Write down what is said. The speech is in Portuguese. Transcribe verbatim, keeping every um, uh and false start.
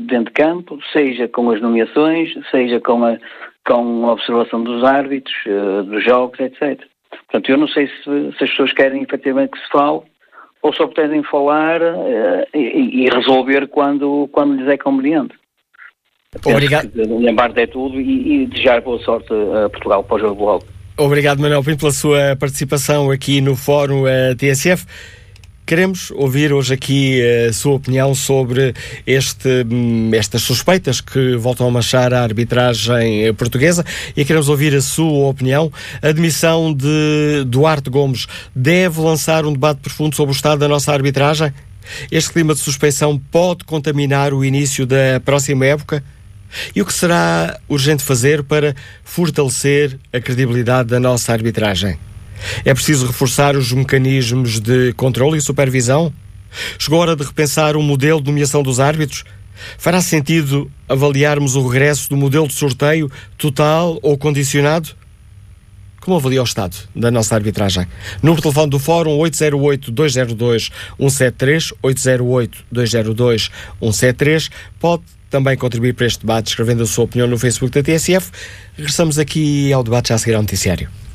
dentro de campo, seja com as nomeações, seja com a, com a observação dos árbitros, uh, dos jogos, etcétera. Portanto, eu não sei se, se as pessoas querem efetivamente que se fale ou só pretendem falar uh, e, e resolver quando, quando lhes é conveniente. Obrigado. Da minha parte é tudo e, e desejar boa sorte a Portugal para o jogo logo. Obrigado, Manuel Pinto, pela sua participação aqui no Fórum uh, T S F. Queremos ouvir hoje aqui a sua opinião sobre este, estas suspeitas que voltam a manchar a arbitragem portuguesa e queremos ouvir a sua opinião. A admissão de Duarte Gomes deve lançar um debate profundo sobre o estado da nossa arbitragem? Este clima de suspeição pode contaminar o início da próxima época? E o que será urgente fazer para fortalecer a credibilidade da nossa arbitragem? É preciso reforçar os mecanismos de controle e supervisão? Chegou a hora de repensar o modelo de nomeação dos árbitros? Fará sentido avaliarmos o regresso do modelo de sorteio total ou condicionado? Como avalia o estado da nossa arbitragem? Número de telefone do Fórum oito zero oito, dois zero dois, um sete três, oito zero oito, dois zero dois, um sete três. Pode também contribuir para este debate escrevendo a sua opinião no Facebook da T S F. Regressamos aqui ao debate já a seguir ao noticiário.